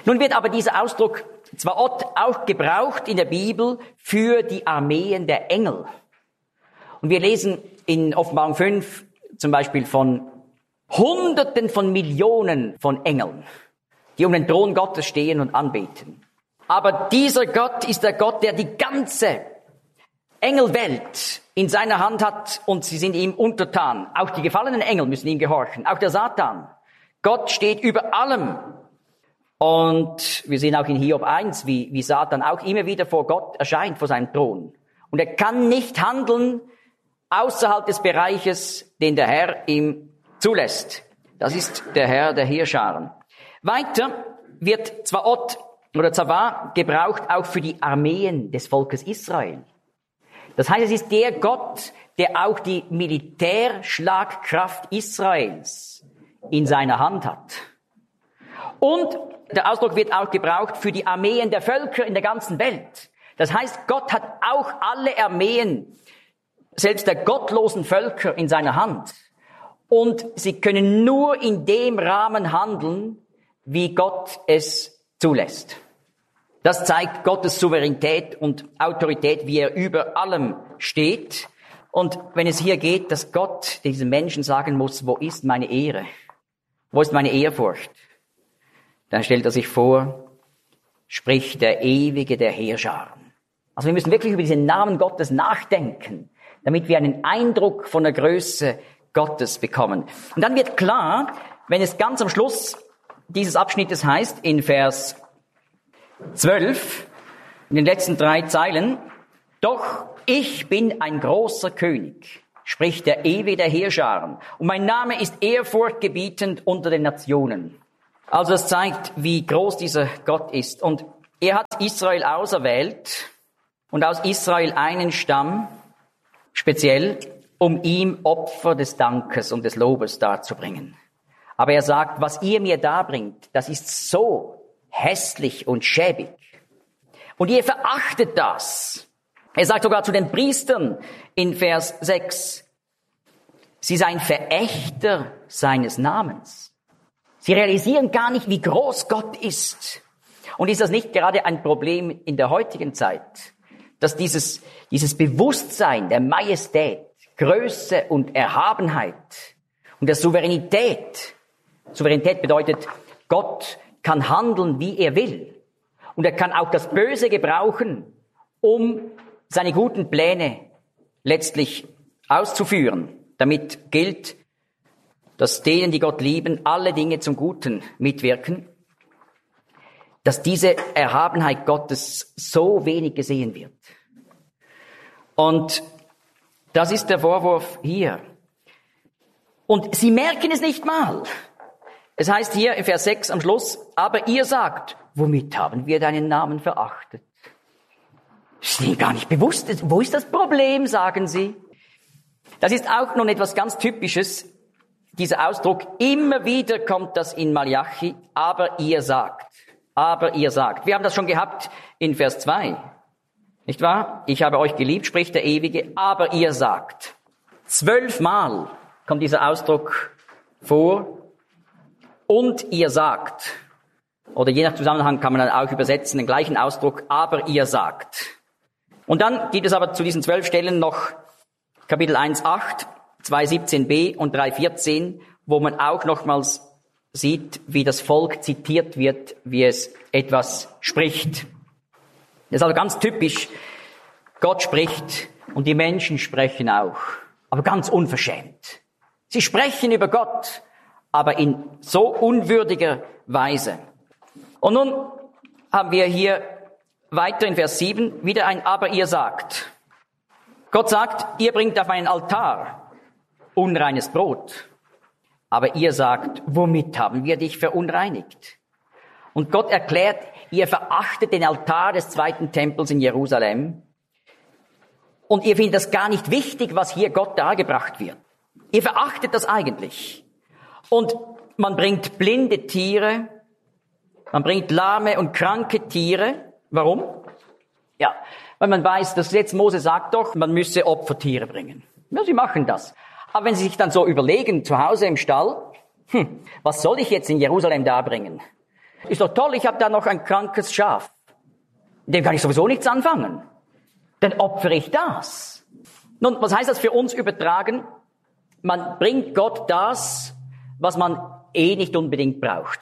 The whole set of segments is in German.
Nun wird aber dieser Ausdruck Zvaot auch gebraucht in der Bibel für die Armeen der Engel. Und wir lesen in Offenbarung 5 zum Beispiel von Hunderten von Millionen von Engeln, die um den Thron Gottes stehen und anbeten. Aber dieser Gott ist der Gott, der die ganze Engelwelt in seiner Hand hat und sie sind ihm untertan. Auch die gefallenen Engel müssen ihm gehorchen, auch der Satan. Gott steht über allem. Und wir sehen auch in Hiob 1, wie Satan auch immer wieder vor Gott erscheint, vor seinem Thron. Und er kann nicht handeln außerhalb des Bereiches, den der Herr ihm zulässt. Das ist der Herr der Heerscharen. Weiter wird Zvaot oder Zava gebraucht auch für die Armeen des Volkes Israel. Das heißt, es ist der Gott, der auch die Militärschlagkraft Israels in seiner Hand hat. Und der Ausdruck wird auch gebraucht für die Armeen der Völker in der ganzen Welt. Das heißt, Gott hat auch alle Armeen, selbst der gottlosen Völker, in seiner Hand. Und sie können nur in dem Rahmen handeln, wie Gott es zulässt. Das zeigt Gottes Souveränität und Autorität, wie er über allem steht. Und wenn es hier geht, dass Gott diesen Menschen sagen muss, wo ist meine Ehre? Wo ist meine Ehrfurcht? Dann stellt er sich vor, spricht der Ewige der Heerscharen. Also wir müssen wirklich über diesen Namen Gottes nachdenken, damit wir einen Eindruck von der Größe Gottes bekommen. Und dann wird klar, wenn es ganz am Schluss dieses Abschnittes heißt, in Vers 12, in den letzten 3 Zeilen, doch ich bin ein großer König, spricht der Ewige der Heerscharen, und mein Name ist ehrfurchtgebietend unter den Nationen. Also das zeigt, wie groß dieser Gott ist. Und er hat Israel auserwählt und aus Israel einen Stamm speziell, um ihm Opfer des Dankes und des Lobes darzubringen. Aber er sagt, was ihr mir darbringt, das ist so hässlich und schäbig. Und ihr verachtet das. Er sagt sogar zu den Priestern in Vers 6, sie seien Verächter seines Namens. Sie realisieren gar nicht, wie groß Gott ist. Und ist das nicht gerade ein Problem in der heutigen Zeit, dass dieses Bewusstsein der Majestät, Größe und Erhabenheit und der Souveränität bedeutet, Gott kann handeln, wie er will. Und er kann auch das Böse gebrauchen, um seine guten Pläne letztlich auszuführen. Damit gilt, dass denen, die Gott lieben, alle Dinge zum Guten mitwirken, dass diese Erhabenheit Gottes so wenig gesehen wird. Und das ist der Vorwurf hier. Und sie merken es nicht mal. Es heißt hier in Vers 6 am Schluss, aber ihr sagt, womit haben wir deinen Namen verachtet? Ist ihnen gar nicht bewusst. Wo ist das Problem, sagen sie. Das ist auch nun etwas ganz Typisches, dieser Ausdruck. Immer wieder kommt das in Malachi, aber ihr sagt. Aber ihr sagt. Wir haben das schon gehabt in Vers 2. Nicht wahr? Ich habe euch geliebt, spricht der Ewige, aber ihr sagt. 12 Mal kommt dieser Ausdruck vor. Und ihr sagt. Oder je nach Zusammenhang kann man dann auch übersetzen, den gleichen Ausdruck, aber ihr sagt. Und dann gibt es aber zu diesen 12 Stellen noch Kapitel 1,8, 2,17b und 3,14, wo man auch nochmals sieht, wie das Volk zitiert wird, wie es etwas spricht. Das ist also ganz typisch. Gott spricht und die Menschen sprechen auch, aber ganz unverschämt. Sie sprechen über Gott, aber in so unwürdiger Weise. Und nun haben wir hier weiter in Vers 7 wieder ein Aber ihr sagt. Gott sagt, ihr bringt auf meinen Altar unreines Brot. Aber ihr sagt, womit haben wir dich verunreinigt? Und Gott erklärt, ihr verachtet den Altar des zweiten Tempels in Jerusalem. Und ihr findet das gar nicht wichtig, was hier Gott dargebracht wird. Ihr verachtet das eigentlich. Und man bringt blinde Tiere, man bringt lahme und kranke Tiere. Warum? Ja, weil man weiß, das Gesetz Mose sagt doch, man müsse Opfertiere bringen. Ja, sie machen das. Aber wenn sie sich dann so überlegen, zu Hause im Stall, was soll ich jetzt in Jerusalem darbringen? Ist doch toll, ich habe da noch ein krankes Schaf. Dem kann ich sowieso nichts anfangen. Dann opfere ich das. Nun, was heißt das für uns übertragen? Man bringt Gott das, was man nicht unbedingt braucht.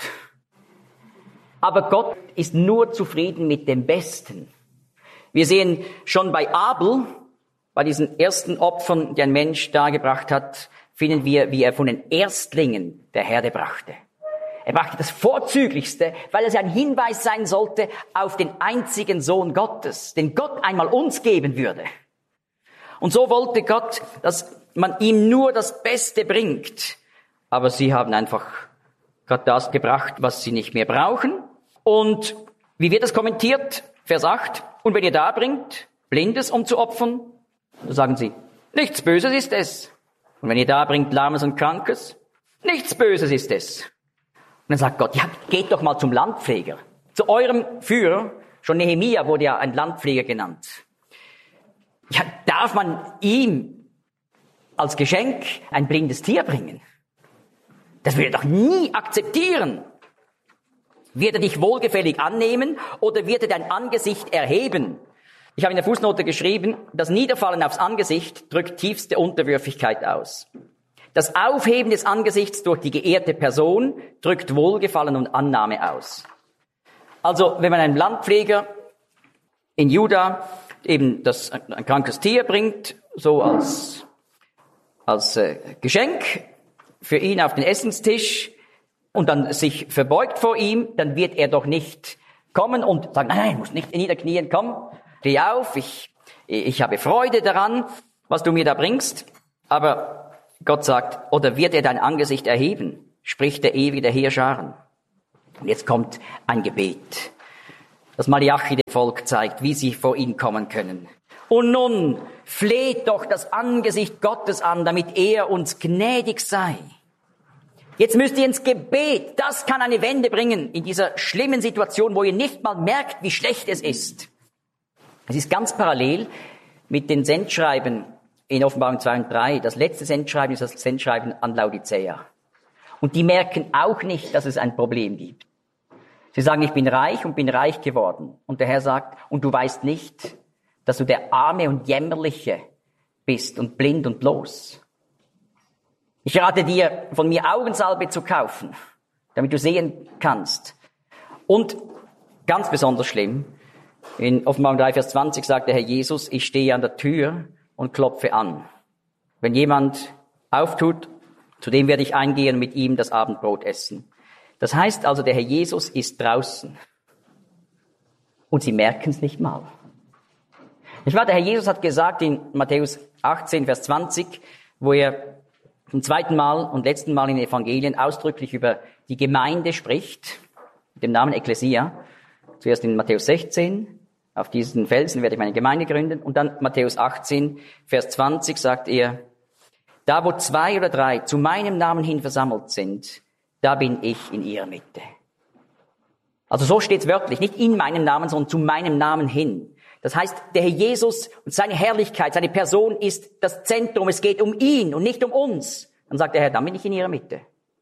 Aber Gott ist nur zufrieden mit dem Besten. Wir sehen schon bei Abel, bei diesen ersten Opfern, die ein Mensch dargebracht hat, finden wir, wie er von den Erstlingen der Herde brachte. Er brachte das Vorzüglichste, weil es ja ein Hinweis sein sollte auf den einzigen Sohn Gottes, den Gott einmal uns geben würde. Und so wollte Gott, dass man ihm nur das Beste bringt. Aber sie haben einfach gerade das gebracht, was sie nicht mehr brauchen. Und wie wird das kommentiert? Vers 8. Und wenn ihr da bringt, Blindes um zu opfern, so sagen sie, nichts Böses ist es. Und wenn ihr da bringt Lahmes und Krankes, nichts Böses ist es. Und dann sagt Gott, ja, geht doch mal zum Landpfleger. Zu eurem Führer, schon Nehemia wurde ja ein Landpfleger genannt. Ja, darf man ihm als Geschenk ein blindes Tier bringen? Das würde er doch nie akzeptieren. Wird er dich wohlgefällig annehmen oder wird er dein Angesicht erheben? Ich habe in der Fußnote geschrieben, das Niederfallen aufs Angesicht drückt tiefste Unterwürfigkeit aus. Das Aufheben des Angesichts durch die geehrte Person drückt Wohlgefallen und Annahme aus. Also, wenn man einem Landpfleger in Juda eben ein krankes Tier bringt, so als Geschenk für ihn auf den Essenstisch und dann sich verbeugt vor ihm, dann wird er doch nicht kommen und sagen, nein, muss nicht niederknien, komm, steh auf, ich habe Freude daran, was du mir da bringst. Aber Gott sagt, oder wird er dein Angesicht erheben, spricht der ewige Heerscharen. Und jetzt kommt ein Gebet, das Malachi dem Volk zeigt, wie sie vor ihn kommen können. Und nun fleht doch das Angesicht Gottes an, damit er uns gnädig sei. Jetzt müsst ihr ins Gebet, das kann eine Wende bringen in dieser schlimmen Situation, wo ihr nicht mal merkt, wie schlecht es ist. Es ist ganz parallel mit den Sendschreiben in Offenbarung 2 und 3. Das letzte Sendschreiben ist das Sendschreiben an Laodicea. Und die merken auch nicht, dass es ein Problem gibt. Sie sagen, ich bin reich und bin reich geworden. Und der Herr sagt, und du weißt nicht, dass du der Arme und Jämmerliche bist und blind und bloß. Ich rate dir, von mir Augensalbe zu kaufen, damit du sehen kannst. Und ganz besonders schlimm, in Offenbarung 3, Vers 20 sagt der Herr Jesus, ich stehe an der Tür und klopfe an. Wenn jemand auftut, zu dem werde ich eingehen und mit ihm das Abendbrot essen. Das heißt also, der Herr Jesus ist draußen. Und sie merken es nicht mal. Der Herr Jesus hat gesagt in Matthäus 18, Vers 20, wo er zum zweiten Mal und letzten Mal in den Evangelien ausdrücklich über die Gemeinde spricht, mit dem Namen Ekklesia. Zuerst in Matthäus 16, auf diesen Felsen werde ich meine Gemeinde gründen. Und dann Matthäus 18, Vers 20 sagt er, da wo 2 oder 3 zu meinem Namen hin versammelt sind, da bin ich in ihrer Mitte. Also so steht es wörtlich, nicht in meinem Namen, sondern zu meinem Namen hin. Das heißt, der Herr Jesus und seine Herrlichkeit, seine Person ist das Zentrum. Es geht um ihn und nicht um uns. Dann sagt der Herr, dann bin ich in ihrer Mitte.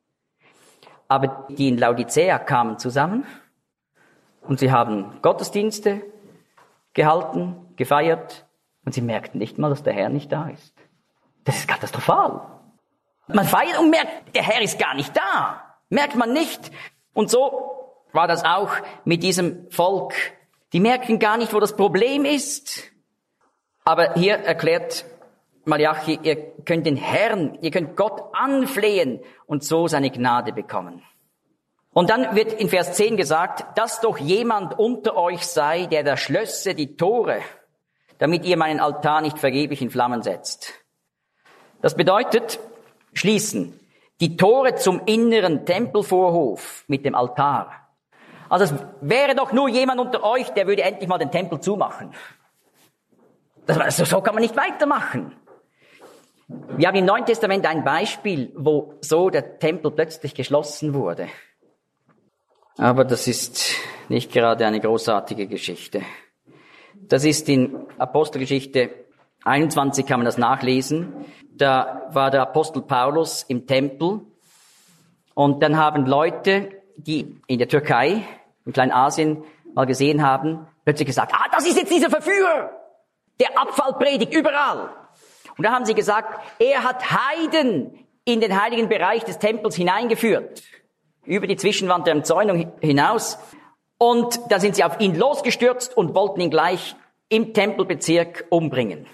Aber die in Laodicea kamen zusammen und sie haben Gottesdienste gehalten, gefeiert und sie merkten nicht mal, dass der Herr nicht da ist. Das ist katastrophal. Man feiert und merkt, der Herr ist gar nicht da. Merkt man nicht. Und so war das auch mit diesem Volk. Die merken gar nicht, wo das Problem ist. Aber hier erklärt Malachi, ihr könnt den Herrn, ihr könnt Gott anflehen und so seine Gnade bekommen. Und dann wird in Vers 10 gesagt, dass doch jemand unter euch sei, der da schlösse die Tore, damit ihr meinen Altar nicht vergeblich in Flammen setzt. Das bedeutet, schließen die Tore zum inneren Tempelvorhof mit dem Altar. Also es wäre doch nur jemand unter euch, der würde endlich mal den Tempel zumachen. So kann man nicht weitermachen. Wir haben im Neuen Testament ein Beispiel, wo so der Tempel plötzlich geschlossen wurde. Aber das ist nicht gerade eine großartige Geschichte. Das ist in Apostelgeschichte 21, kann man das nachlesen. Da war der Apostel Paulus im Tempel und dann haben Leute die in der Türkei, in Kleinasien mal gesehen haben, plötzlich gesagt, das ist jetzt dieser Verführer, der Abfall predigt überall. Und da haben sie gesagt, er hat Heiden in den heiligen Bereich des Tempels hineingeführt, über die Zwischenwand der Umzäunung hinaus. Und da sind sie auf ihn losgestürzt und wollten ihn gleich im Tempelbezirk umbringen.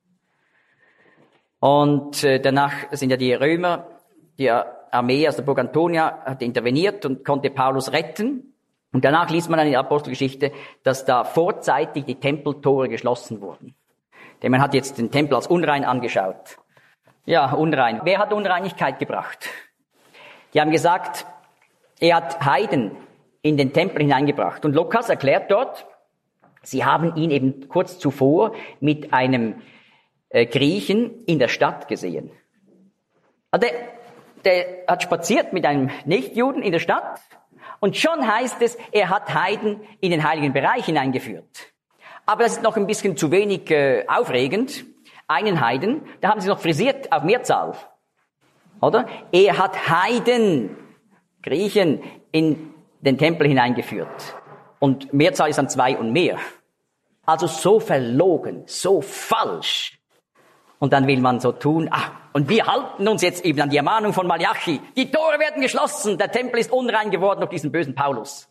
Und danach sind ja die Römer, die Armee aus der Burg Antonia hat interveniert und konnte Paulus retten. Und danach liest man dann in der Apostelgeschichte, dass da vorzeitig die Tempeltore geschlossen wurden. Denn man hat jetzt den Tempel als unrein angeschaut. Ja, unrein. Wer hat Unreinigkeit gebracht? Die haben gesagt, er hat Heiden in den Tempel hineingebracht. Und Lukas erklärt dort, sie haben ihn eben kurz zuvor mit einem Griechen in der Stadt gesehen. Also der hat spaziert mit einem Nichtjuden in der Stadt und schon heißt es, er hat Heiden in den heiligen Bereich hineingeführt. Aber das ist noch ein bisschen zu wenig aufregend. Einen Heiden, da haben sie noch frisiert auf Mehrzahl. Oder? Er hat Heiden, Griechen, in den Tempel hineingeführt. Und Mehrzahl ist dann 2 und mehr. Also so verlogen, so falsch. Und dann will man so tun, und wir halten uns jetzt eben an die Ermahnung von Malachi. Die Tore werden geschlossen, der Tempel ist unrein geworden durch diesen bösen Paulus.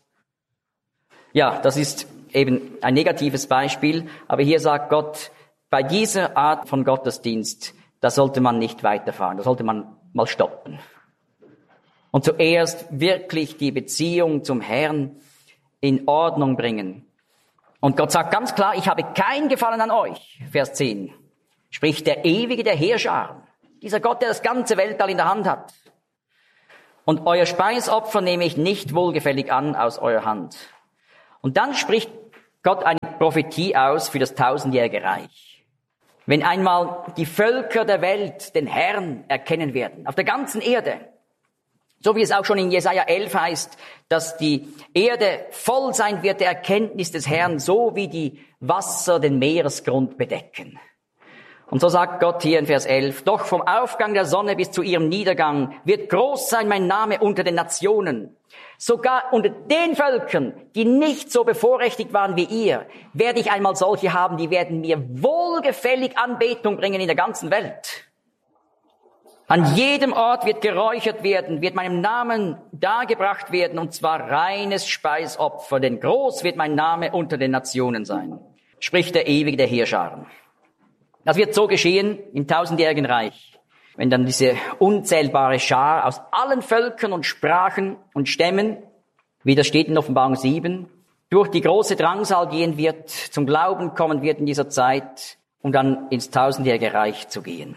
Ja, das ist eben ein negatives Beispiel, aber hier sagt Gott, bei dieser Art von Gottesdienst, da sollte man nicht weiterfahren, da sollte man mal stoppen. Und zuerst wirklich die Beziehung zum Herrn in Ordnung bringen. Und Gott sagt ganz klar, ich habe kein Gefallen an euch, Vers 10. Spricht der Ewige der Heerscharen, dieser Gott, der das ganze Weltall in der Hand hat. Und euer Speisopfer nehme ich nicht wohlgefällig an aus eurer Hand. Und dann spricht Gott eine Prophetie aus für das 1000-jährige Reich. Wenn einmal die Völker der Welt den Herrn erkennen werden, auf der ganzen Erde, so wie es auch schon in Jesaja 11 heißt, dass die Erde voll sein wird der Erkenntnis des Herrn, so wie die Wasser den Meeresgrund bedecken. Und so sagt Gott hier in Vers 11, doch vom Aufgang der Sonne bis zu ihrem Niedergang wird groß sein mein Name unter den Nationen. Sogar unter den Völkern, die nicht so bevorrechtigt waren wie ihr, werde ich einmal solche haben, die werden mir wohlgefällig Anbetung bringen in der ganzen Welt. An jedem Ort wird geräuchert werden, wird meinem Namen dargebracht werden, und zwar reines Speisopfer, denn groß wird mein Name unter den Nationen sein, spricht der Ewige der Heerscharen. Das wird so geschehen im 1000-jährigen Reich, wenn dann diese unzählbare Schar aus allen Völkern und Sprachen und Stämmen, wie das steht in Offenbarung 7, durch die große Drangsal gehen wird, zum Glauben kommen wird in dieser Zeit, um dann ins 1000-jährige Reich zu gehen.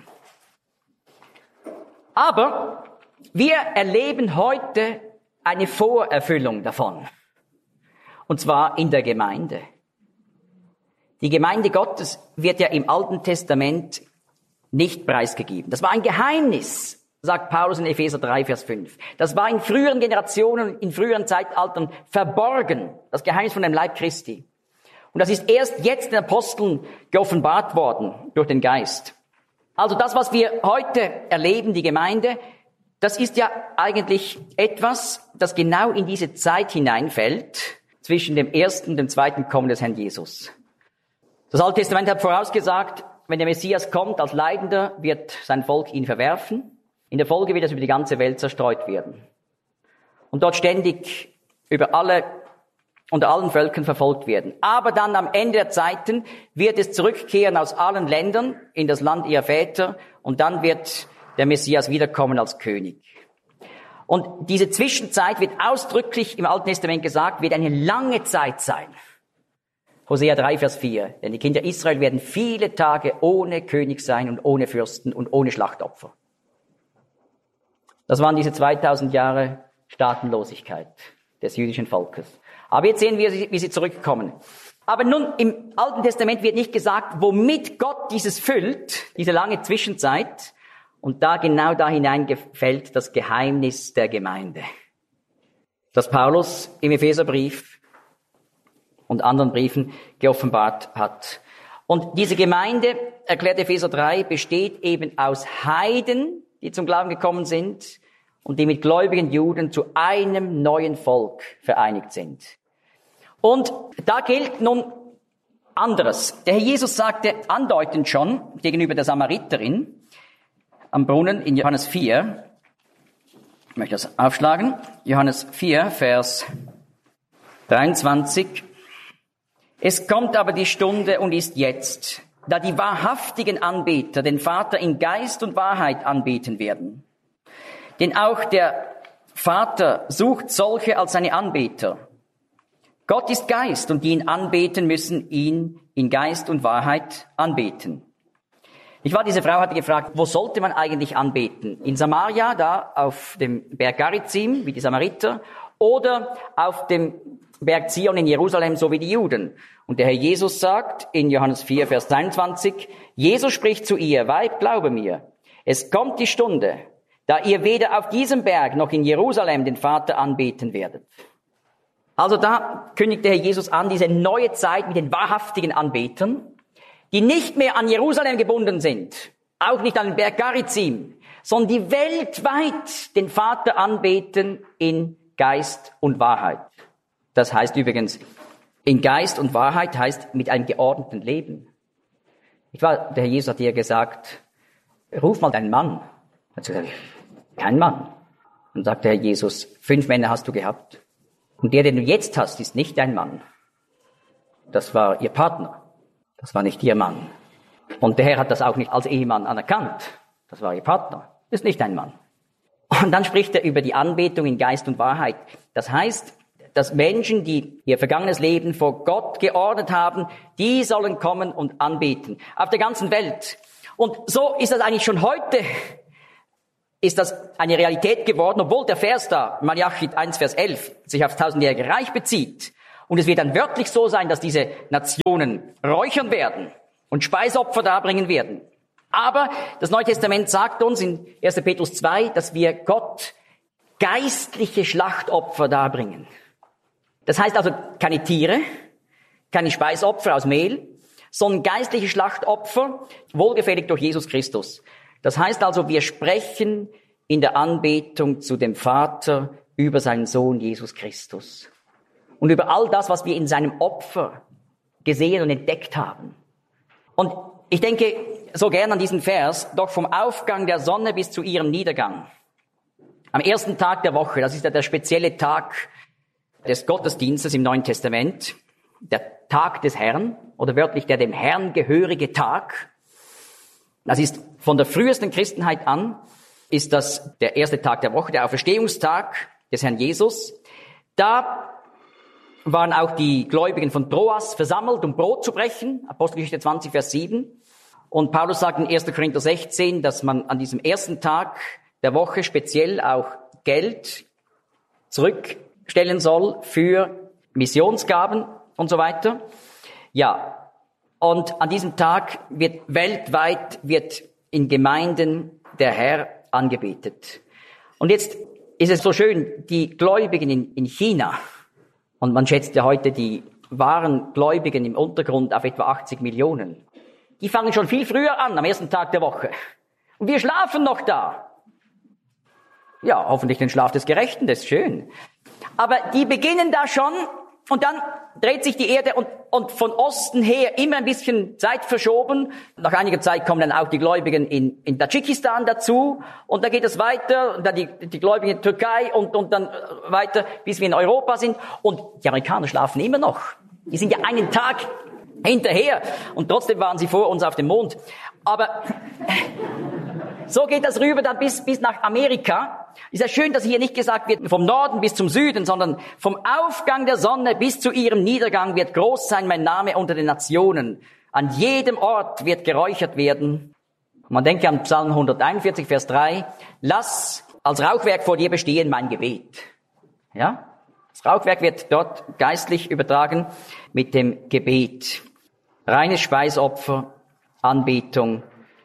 Aber wir erleben heute eine Vorerfüllung davon. Und zwar in der Gemeinde. Die Gemeinde Gottes wird ja im Alten Testament nicht preisgegeben. Das war ein Geheimnis, sagt Paulus in Epheser 3, Vers 5. Das war in früheren Generationen, in früheren Zeitaltern verborgen, das Geheimnis von dem Leib Christi. Und das ist erst jetzt den Aposteln geoffenbart worden durch den Geist. Also das, was wir heute erleben, die Gemeinde, das ist ja eigentlich etwas, das genau in diese Zeit hineinfällt, zwischen dem ersten und dem zweiten Kommen des Herrn Jesus. Das Alte Testament hat vorausgesagt, wenn der Messias kommt als Leidender, wird sein Volk ihn verwerfen. In der Folge wird es über die ganze Welt zerstreut werden. Und dort ständig unter allen Völkern verfolgt werden. Aber dann am Ende der Zeiten wird es zurückkehren aus allen Ländern in das Land ihrer Väter und dann wird der Messias wiederkommen als König. Und diese Zwischenzeit wird ausdrücklich im Alten Testament gesagt, wird eine lange Zeit sein. Hosea 3, Vers 4. Denn die Kinder Israel werden viele Tage ohne König sein und ohne Fürsten und ohne Schlachtopfer. Das waren diese 2000 Jahre Staatenlosigkeit des jüdischen Volkes. Aber jetzt sehen wir, wie sie zurückkommen. Aber nun, im Alten Testament wird nicht gesagt, womit Gott dieses füllt, diese lange Zwischenzeit. Und genau da hineingefällt das Geheimnis der Gemeinde. Das Paulus im Epheserbrief und anderen Briefen geoffenbart hat. Und diese Gemeinde, erklärt Epheser 3, besteht eben aus Heiden, die zum Glauben gekommen sind, und die mit gläubigen Juden zu einem neuen Volk vereinigt sind. Und da gilt nun anderes. Der Herr Jesus sagte andeutend schon gegenüber der Samariterin am Brunnen in Johannes 4, ich möchte das aufschlagen, Johannes 4, Vers 23. Es kommt aber die Stunde und ist jetzt, da die wahrhaftigen Anbeter den Vater in Geist und Wahrheit anbeten werden. Denn auch der Vater sucht solche als seine Anbeter. Gott ist Geist und die ihn anbeten, müssen ihn in Geist und Wahrheit anbeten. Diese Frau hatte gefragt, wo sollte man eigentlich anbeten? In Samaria, da auf dem Berg Garizim, wie die Samariter, oder auf dem Berg Zion in Jerusalem, so wie die Juden. Und der Herr Jesus sagt in Johannes 4, Vers 23, Jesus spricht zu ihr, Weib, glaube mir, es kommt die Stunde, da ihr weder auf diesem Berg noch in Jerusalem den Vater anbeten werdet. Also da kündigt der Herr Jesus an, diese neue Zeit mit den wahrhaftigen Anbetern, die nicht mehr an Jerusalem gebunden sind, auch nicht an den Berg Garizim, sondern die weltweit den Vater anbeten in Geist und Wahrheit. Das heißt übrigens, in Geist und Wahrheit heißt mit einem geordneten Leben. Der Herr Jesus hat ihr gesagt, ruf mal deinen Mann. Hat sie gesagt, kein Mann. Dann sagt der Herr Jesus, 5 Männer hast du gehabt. Und der, den du jetzt hast, ist nicht dein Mann. Das war ihr Partner. Das war nicht ihr Mann. Und der Herr hat das auch nicht als Ehemann anerkannt. Das war ihr Partner. Das ist nicht dein Mann. Und dann spricht er über die Anbetung in Geist und Wahrheit. Das heißt, dass Menschen, die ihr vergangenes Leben vor Gott geordnet haben, die sollen kommen und anbeten. Auf der ganzen Welt. Und so ist das eigentlich schon heute, ist das eine Realität geworden, obwohl der Vers da, Malachi 1, Vers 11, sich aufs tausendjährige Reich bezieht. Und es wird dann wörtlich so sein, dass diese Nationen räuchern werden und Speisopfer darbringen werden. Aber das Neue Testament sagt uns in 1. Petrus 2, dass wir Gott geistliche Schlachtopfer darbringen. Das heißt also keine Tiere, keine Speisopfer aus Mehl, sondern geistliche Schlachtopfer, wohlgefällig durch Jesus Christus. Das heißt also, wir sprechen in der Anbetung zu dem Vater über seinen Sohn Jesus Christus. Und über all das, was wir in seinem Opfer gesehen und entdeckt haben. Und ich denke so gern an diesen Vers, doch vom Aufgang der Sonne bis zu ihrem Niedergang. Am ersten Tag der Woche, das ist ja der spezielle Tag des Gottesdienstes im Neuen Testament, der Tag des Herrn, oder wörtlich der dem Herrn gehörige Tag. Das ist von der frühesten Christenheit an, ist das der erste Tag der Woche, der Auferstehungstag des Herrn Jesus. Da waren auch die Gläubigen von Troas versammelt, um Brot zu brechen. Apostelgeschichte 20, Vers 7. Und Paulus sagt in 1. Korinther 16, dass man an diesem ersten Tag der Woche speziell auch Geld zurückstellen soll für Missionsgaben und so weiter. Ja, und an diesem Tag wird weltweit in Gemeinden der Herr angebetet. Und jetzt ist es so schön, die Gläubigen in China, und man schätzt ja heute die wahren Gläubigen im Untergrund auf etwa 80 Millionen. Die fangen schon viel früher an, am ersten Tag der Woche. Und wir schlafen noch da. Ja, hoffentlich den Schlaf des Gerechten, das ist schön. Aber die beginnen da schon und dann dreht sich die Erde und von Osten her immer ein bisschen Zeit verschoben. Nach einiger Zeit kommen dann auch die Gläubigen in Tadschikistan dazu und dann geht es weiter, und dann die Gläubigen in Türkei und dann weiter, bis wir in Europa sind. Und die Amerikaner schlafen immer noch. Die sind ja einen Tag hinterher und trotzdem waren sie vor uns auf dem Mond. Aber so geht das rüber dann bis nach Amerika. Ist ja schön, dass hier nicht gesagt wird, vom Norden bis zum Süden, sondern vom Aufgang der Sonne bis zu ihrem Niedergang wird groß sein mein Name unter den Nationen. An jedem Ort wird geräuchert werden. Man denke an Psalm 141, Vers 3. Lass als Rauchwerk vor dir bestehen mein Gebet. Ja? Das Rauchwerk wird dort geistlich übertragen mit dem Gebet. Reines Speisopfer, Anbetung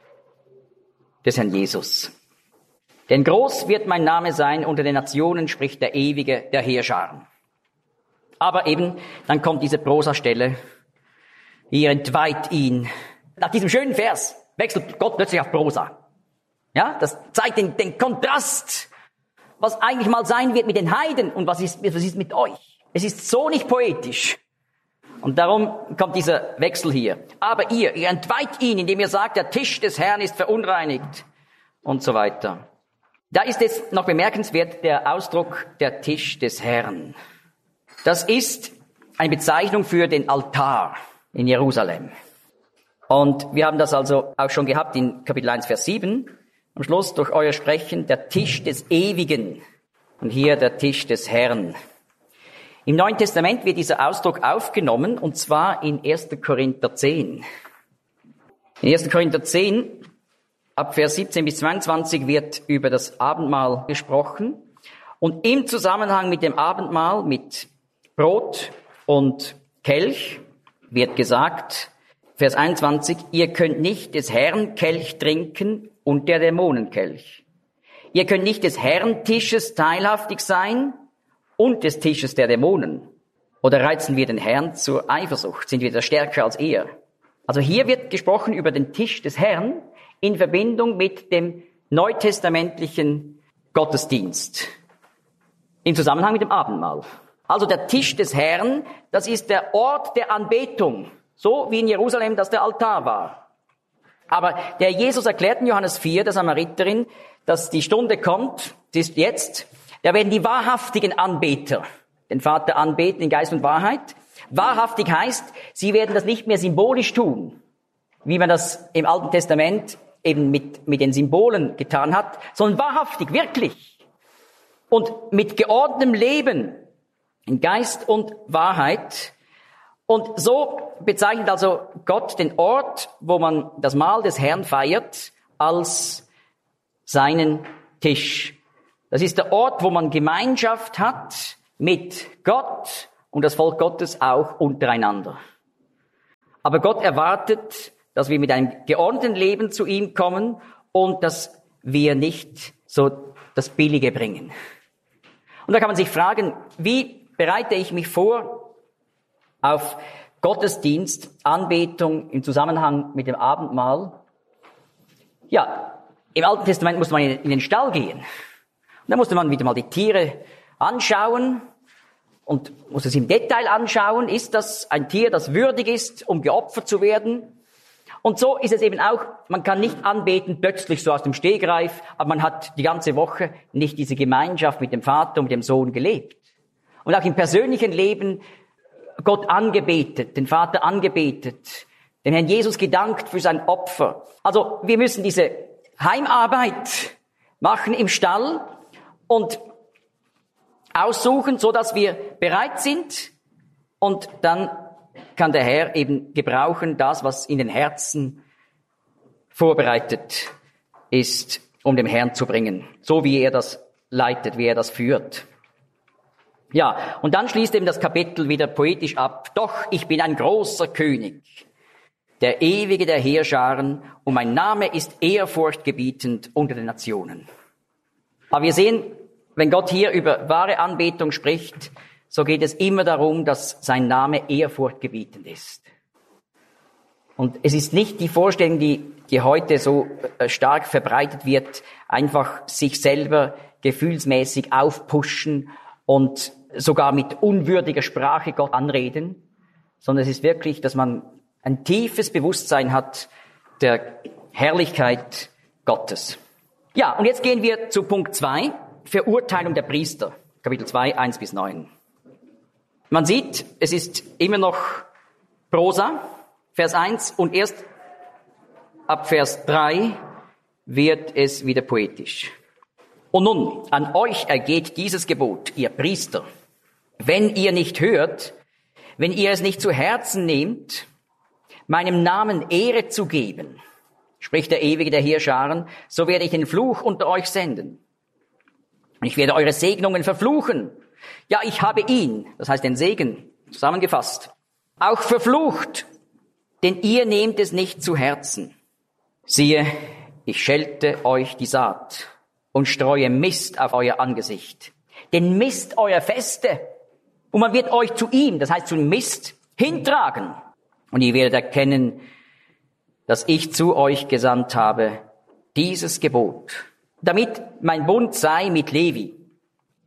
des Herrn Jesus. Denn groß wird mein Name sein unter den Nationen, spricht der Ewige der Heerscharen. Aber eben, dann kommt diese Prosastelle. Ihr entweiht ihn. Nach diesem schönen Vers wechselt Gott plötzlich auf Prosa. Ja, das zeigt den Kontrast. was eigentlich mal sein wird mit den Heiden und was ist mit euch. Es ist so nicht poetisch. Und darum kommt dieser Wechsel hier. Aber ihr entweiht ihn, indem ihr sagt, der Tisch des Herrn ist verunreinigt und so weiter. Da ist jetzt noch bemerkenswert der Ausdruck der Tisch des Herrn. Das ist eine Bezeichnung für den Altar in Jerusalem. Und wir haben das also auch schon gehabt in Kapitel 1, Vers 7. Am Schluss durch euer Sprechen der Tisch des Ewigen und hier der Tisch des Herrn. Im Neuen Testament wird dieser Ausdruck aufgenommen, und zwar in 1. Korinther 10. In 1. Korinther 10, ab Vers 17 bis 22, wird über das Abendmahl gesprochen. Und im Zusammenhang mit dem Abendmahl, mit Brot und Kelch, wird gesagt, Vers 21, ihr könnt nicht des Herrn Kelch trinken und der Dämonenkelch. Ihr könnt nicht des Herrn Tisches teilhaftig sein und des Tisches der Dämonen. Oder reizen wir den Herrn zur Eifersucht? Sind wir da stärker als er? Also hier wird gesprochen über den Tisch des Herrn in Verbindung mit dem neutestamentlichen Gottesdienst. Im Zusammenhang mit dem Abendmahl. Also der Tisch des Herrn, das ist der Ort der Anbetung. So wie in Jerusalem das der Altar war. Aber der Jesus erklärt in Johannes 4, der Samariterin, dass die Stunde kommt, sie ist jetzt, da werden die wahrhaftigen Anbeter den Vater anbeten in Geist und Wahrheit. Wahrhaftig heißt, sie werden das nicht mehr symbolisch tun, wie man das im Alten Testament eben mit den Symbolen getan hat, sondern wahrhaftig, wirklich. Und mit geordnetem Leben in Geist und Wahrheit. Und so bezeichnet also Gott den Ort, wo man das Mahl des Herrn feiert, als seinen Tisch. Das ist der Ort, wo man Gemeinschaft hat mit Gott und das Volk Gottes auch untereinander. Aber Gott erwartet, dass wir mit einem geordneten Leben zu ihm kommen und dass wir nicht so das Billige bringen. Und da kann man sich fragen, wie bereite ich mich vor auf Gottesdienst, Anbetung im Zusammenhang mit dem Abendmahl? Ja, im Alten Testament musste man in den Stall gehen. Und da musste man wieder mal die Tiere anschauen und muss es im Detail anschauen. Ist das ein Tier, das würdig ist, um geopfert zu werden? Und so ist es eben auch, man kann nicht anbeten plötzlich so aus dem Stegreif, aber man hat die ganze Woche nicht diese Gemeinschaft mit dem Vater und mit dem Sohn gelebt. Und auch im persönlichen Leben Gott angebetet, den Vater angebetet, dem Herrn Jesus gedankt für sein Opfer. Also wir müssen diese Heimarbeit machen im Stall und aussuchen, so dass wir bereit sind, und dann kann der Herr eben gebrauchen das, was in den Herzen vorbereitet ist, um dem Herrn zu bringen, so wie er das leitet, wie er das führt. Ja, und dann schließt eben das Kapitel wieder poetisch ab. Doch ich bin ein großer König, der Ewige der Heerscharen, und mein Name ist ehrfurchtgebietend unter den Nationen. Aber wir sehen, wenn Gott hier über wahre Anbetung spricht, so geht es immer darum, dass sein Name ehrfurchtgebietend ist. Und es ist nicht die Vorstellung, die heute so stark verbreitet wird, einfach sich selber gefühlsmäßig aufpushen und sogar mit unwürdiger Sprache Gott anreden, sondern es ist wirklich, dass man ein tiefes Bewusstsein hat der Herrlichkeit Gottes. Ja, und jetzt gehen wir zu Punkt 2, Verurteilung der Priester, Kapitel 2, 1-9. Man sieht, es ist immer noch Prosa, Vers 1, und erst ab Vers 3 wird es wieder poetisch. Und nun, an euch ergeht dieses Gebot, ihr Priester, wenn ihr nicht hört, wenn ihr es nicht zu Herzen nehmt, meinem Namen Ehre zu geben, spricht der Ewige der Heerscharen, so werde ich den Fluch unter euch senden. Und ich werde eure Segnungen verfluchen. Ja, ich habe ihn, das heißt den Segen, zusammengefasst, auch verflucht, denn ihr nehmt es nicht zu Herzen. Siehe, ich schelte euch die Saat und streue Mist auf euer Angesicht. Den Mist eurer Feste. Und man wird euch zu ihm, das heißt zu dem Mist, hintragen. Und ihr werdet erkennen, dass ich zu euch gesandt habe, dieses Gebot, damit mein Bund sei mit Levi,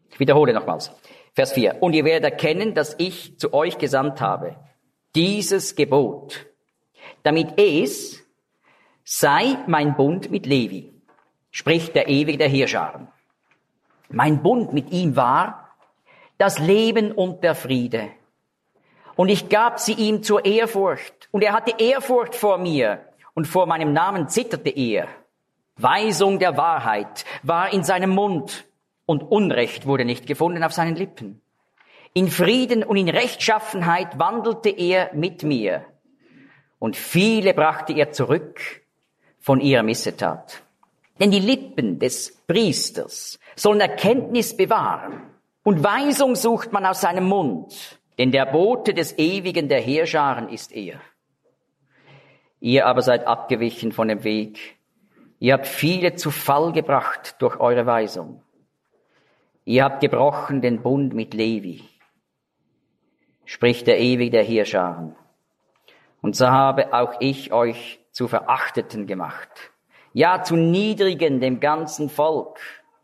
Ich wiederhole nochmals. Vers 4. Und ihr werdet erkennen, dass ich zu euch gesandt habe. Dieses Gebot, damit es sei mein Bund mit Levi, spricht der Ewige der Heerscharen. Mein Bund mit ihm war das Leben und der Friede. Und ich gab sie ihm zur Ehrfurcht. Und er hatte Ehrfurcht vor mir. Und vor meinem Namen zitterte er. Weisung der Wahrheit war in seinem Mund. Und Unrecht wurde nicht gefunden auf seinen Lippen. In Frieden und in Rechtschaffenheit wandelte er mit mir. Und viele brachte er zurück von ihrer Missetat. Denn die Lippen des Priesters sollen Erkenntnis bewahren. Und Weisung sucht man aus seinem Mund. Denn der Bote des Ewigen der Heerscharen ist er. Ihr aber seid abgewichen von dem Weg. Ihr habt viele zu Fall gebracht durch eure Weisung. Ihr habt gebrochen den Bund mit Levi, spricht der Ewige der Heerscharen. Und so habe auch ich euch zu Verachteten gemacht. Ja, zu Niedrigen dem ganzen Volk.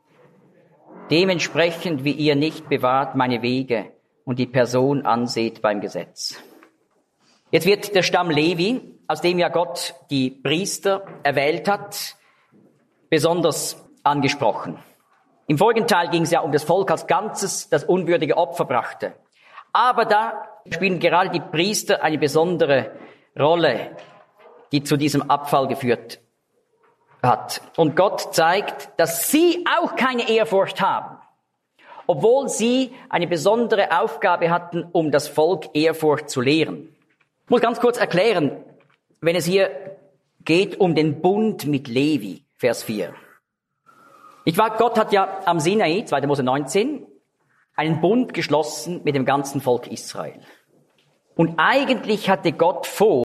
Dementsprechend, wie ihr nicht bewahrt meine Wege und die Person anseht beim Gesetz. Jetzt wird der Stamm Levi, aus dem ja Gott die Priester erwählt hat, besonders angesprochen. Im folgenden Teil ging es ja um das Volk als Ganzes, das unwürdige Opfer brachte. Aber da spielen gerade die Priester eine besondere Rolle, die zu diesem Abfall geführt hat. Und Gott zeigt, dass sie auch keine Ehrfurcht haben, obwohl sie eine besondere Aufgabe hatten, um das Volk Ehrfurcht zu lehren. Ich muss ganz kurz erklären, wenn es hier geht um den Bund mit Levi, Vers 4. Gott hat ja am Sinai, 2. Mose 19, einen Bund geschlossen mit dem ganzen Volk Israel. Und eigentlich hatte Gott vor,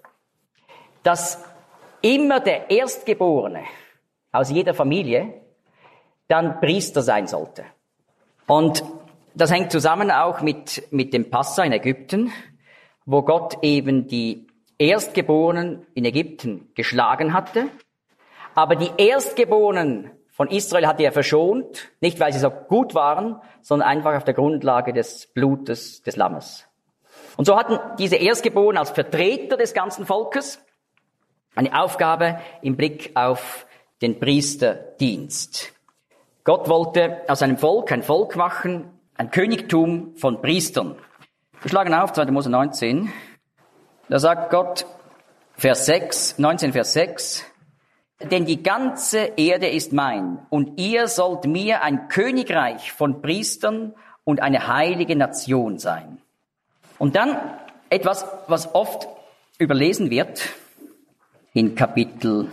dass immer der Erstgeborene aus jeder Familie dann Priester sein sollte. Und das hängt zusammen auch mit dem Passa in Ägypten, wo Gott eben die Erstgeborenen in Ägypten geschlagen hatte. Aber die Erstgeborenen von Israel hatte er verschont, nicht weil sie so gut waren, sondern einfach auf der Grundlage des Blutes des Lammes. Und so hatten diese Erstgeborenen als Vertreter des ganzen Volkes eine Aufgabe im Blick auf den Priesterdienst. Gott wollte aus einem Volk ein Volk machen, ein Königtum von Priestern. Wir schlagen auf 2. Mose 19. Da sagt Gott, Vers 6, 19, Vers 6, denn die ganze Erde ist mein, und ihr sollt mir ein Königreich von Priestern und eine heilige Nation sein. Und dann etwas, was oft überlesen wird, in Kapitel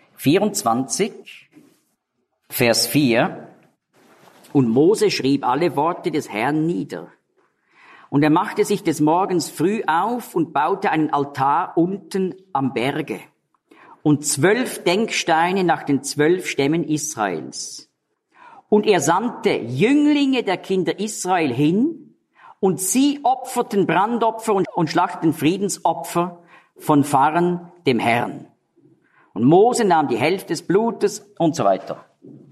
24, Vers 4, und Mose schrieb alle Worte des Herrn nieder. Und er machte sich des Morgens früh auf und baute einen Altar unten am Berge und 12 Denksteine nach den 12 Stämmen Israels. Und er sandte Jünglinge der Kinder Israel hin, und sie opferten Brandopfer und schlachteten Friedensopfer von Pharren, dem Herrn. Und Mose nahm die Hälfte des Blutes und so weiter.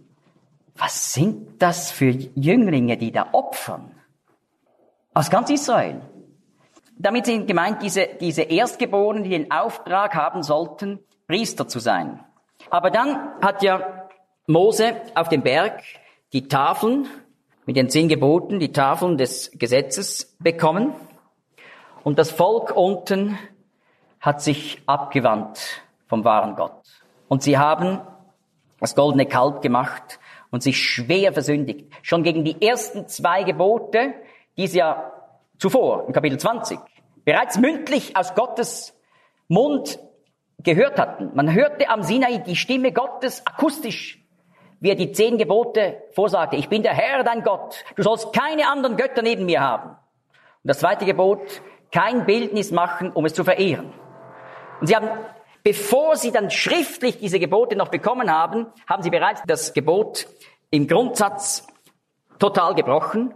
Was sind das für Jünglinge, die da opfern? Aus ganz Israel. Damit sind gemeint diese Erstgeborenen, die den Auftrag haben sollten, Priester zu sein. Aber dann hat ja Mose auf dem Berg die Tafeln mit den 10 Geboten, die Tafeln des Gesetzes bekommen. Und das Volk unten hat sich abgewandt vom wahren Gott. Und sie haben das goldene Kalb gemacht und sich schwer versündigt. Schon gegen die ersten 2 Gebote, die sie ja zuvor, im Kapitel 20, bereits mündlich aus Gottes Mund gehört hatten. Man hörte am Sinai die Stimme Gottes akustisch, wie er die 10 Gebote vorsagte. Ich bin der Herr, dein Gott. Du sollst keine anderen Götter neben mir haben. Und das 2. Gebot, kein Bildnis machen, um es zu verehren. Und sie haben, bevor sie dann schriftlich diese Gebote noch bekommen haben, haben sie bereits das Gebot im Grundsatz total gebrochen.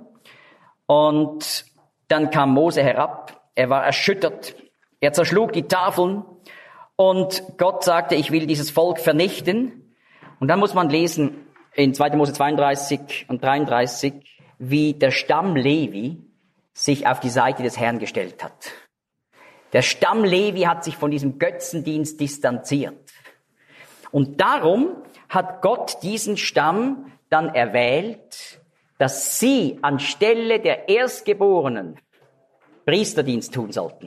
Und dann kam Mose herab. Er war erschüttert. Er zerschlug die Tafeln. Und Gott sagte, ich will dieses Volk vernichten. Und dann muss man lesen in 2. Mose 32 und 33, wie der Stamm Levi sich auf die Seite des Herrn gestellt hat. Der Stamm Levi hat sich von diesem Götzendienst distanziert. Und darum hat Gott diesen Stamm dann erwählt, dass sie anstelle der Erstgeborenen Priesterdienst tun sollten.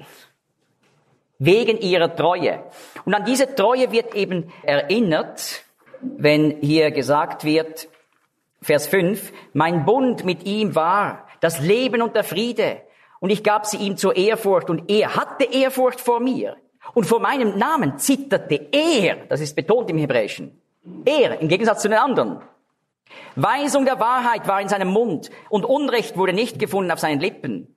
Wegen ihrer Treue. Und an diese Treue wird eben erinnert, wenn hier gesagt wird, Vers 5, mein Bund mit ihm war das Leben und der Friede. Und ich gab sie ihm zur Ehrfurcht. Und er hatte Ehrfurcht vor mir. Und vor meinem Namen zitterte er. Das ist betont im Hebräischen. Er, im Gegensatz zu den anderen. Weisung der Wahrheit war in seinem Mund. Und Unrecht wurde nicht gefunden auf seinen Lippen.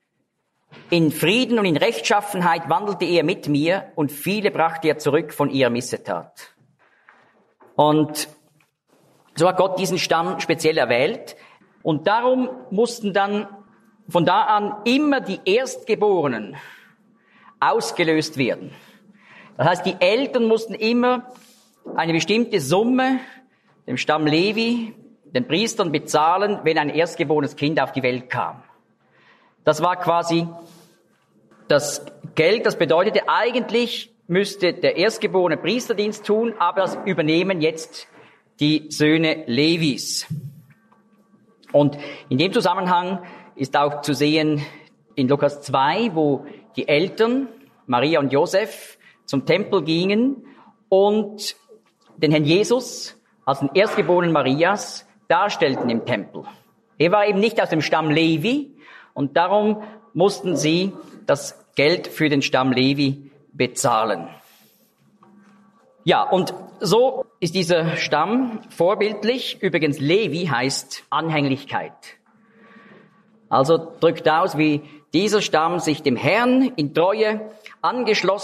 In Frieden und in Rechtschaffenheit wandelte er mit mir. Und viele brachte er zurück von ihrer Missetat. Und so hat Gott diesen Stamm speziell erwählt. Und darum mussten dann von da an immer die Erstgeborenen ausgelöst werden. Das heißt, die Eltern mussten immer eine bestimmte Summe dem Stamm Levi, den Priestern bezahlen, wenn ein erstgeborenes Kind auf die Welt kam. Das war quasi das Geld, das bedeutete, eigentlich müsste der Erstgeborene Priesterdienst tun, aber das übernehmen jetzt die Söhne Levis. Und in dem Zusammenhang ist auch zu sehen in Lukas 2, wo die Eltern, Maria und Josef, zum Tempel gingen und den Herrn Jesus als den Erstgeborenen Marias darstellten im Tempel. Er war eben nicht aus dem Stamm Levi und darum mussten sie das Geld für den Stamm Levi bezahlen. Ja, und so ist dieser Stamm vorbildlich. Übrigens, Levi heißt Anhänglichkeit. Also drückt aus, wie dieser Stamm sich dem Herrn in Treue angeschlossen